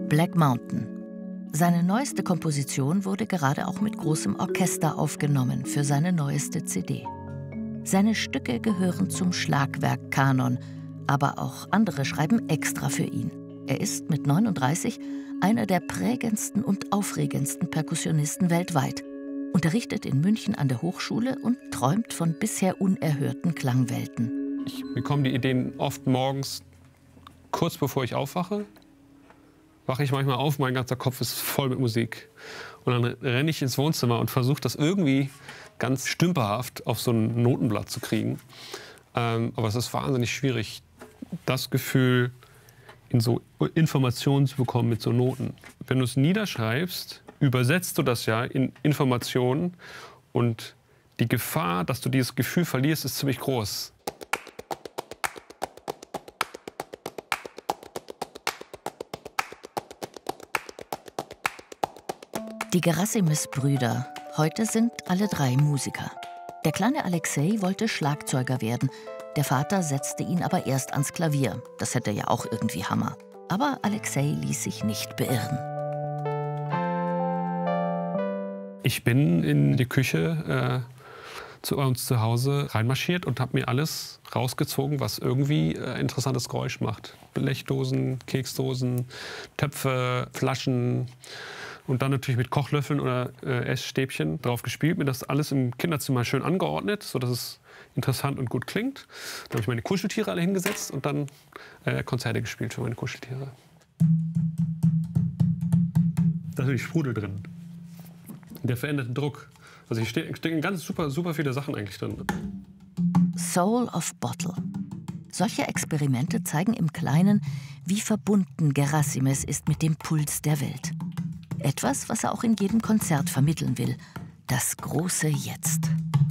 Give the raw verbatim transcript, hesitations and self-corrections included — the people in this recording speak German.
Black Mountain. Seine neueste Komposition wurde gerade auch mit großem Orchester aufgenommen für seine neueste C D. Seine Stücke gehören zum Schlagwerkkanon, aber auch andere schreiben extra für ihn. Er ist mit neununddreißig einer der prägendsten und aufregendsten Perkussionisten weltweit, unterrichtet in München an der Hochschule und träumt von bisher unerhörten Klangwelten. Ich bekomme die Ideen oft morgens, kurz bevor ich aufwache. Wache ich manchmal auf, mein ganzer Kopf ist voll mit Musik. Und dann renne ich ins Wohnzimmer und versuche das irgendwie ganz stümperhaft auf so ein Notenblatt zu kriegen. Ähm, aber es ist wahnsinnig schwierig, das Gefühl in so Informationen zu bekommen mit so Noten. Wenn du es niederschreibst, übersetzt du das ja in Informationen. Und die Gefahr, dass du dieses Gefühl verlierst, ist ziemlich groß. Die Gerassimis-Brüder, heute sind alle drei Musiker. Der kleine Alexei wollte Schlagzeuger werden. Der Vater setzte ihn aber erst ans Klavier. Das hätte ja auch irgendwie Hammer. Aber Alexei ließ sich nicht beirren. Ich bin in die Küche äh, zu uns zu Hause reinmarschiert und habe mir alles rausgezogen, was irgendwie äh, interessantes Geräusch macht. Blechdosen, Keksdosen, Töpfe, Flaschen. Und dann natürlich mit Kochlöffeln oder äh, Essstäbchen drauf gespielt. Mir das alles im Kinderzimmer schön angeordnet, sodass es interessant und gut klingt. Dann habe ich meine Kuscheltiere alle hingesetzt und dann äh, Konzerte gespielt für meine Kuscheltiere. Da ist natürlich Sprudel drin. Der veränderte Druck. Also hier ste stecken ganz super, super viele Sachen eigentlich drin. Soul of Bottle. Solche Experimente zeigen im Kleinen, wie verbunden Gerassimis ist mit dem Puls der Welt. Etwas, was er auch in jedem Konzert vermitteln will. Das große Jetzt.